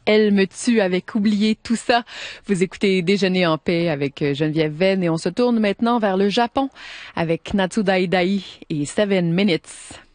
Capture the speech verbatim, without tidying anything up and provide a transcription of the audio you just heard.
Elle me tue avec Oublier tout ça. Vous écoutez Déjeuner en paix avec Geneviève Venn et on se tourne maintenant vers le Japon avec Natsu Daidai et Seven Minutes.